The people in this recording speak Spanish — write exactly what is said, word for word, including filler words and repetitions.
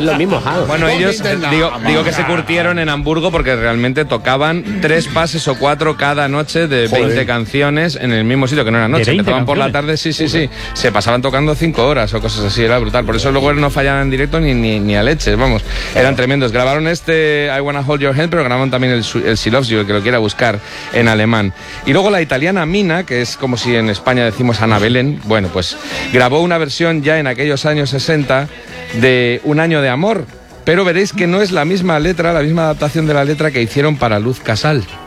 Es lo mismo, Hans. Bueno, ellos, digo, digo que se curtieron en Hamburgo porque realmente tocaban tres pases o cuatro cada noche de veinte Joder. canciones en el mismo sitio, que no era noche. Empezaban por la tarde, sí, sí, sí. Se pasaban tocando cinco horas o cosas así, era brutal. Por eso luego no fallaban en directo ni, ni, ni a leches, vamos. Eran tremendos. Grabaron este I Wanna Hold Your Hand, pero grabaron también el, el She Loves You, el que lo quiera buscar en alemán. Y luego la italiana Mina, que es como si en España decimos Ana Belén, bueno, pues grabó una versión ya en aquellos años sesenta de Un año de amor, pero veréis que no es la misma letra, la misma adaptación de la letra que hicieron para Luz Casal.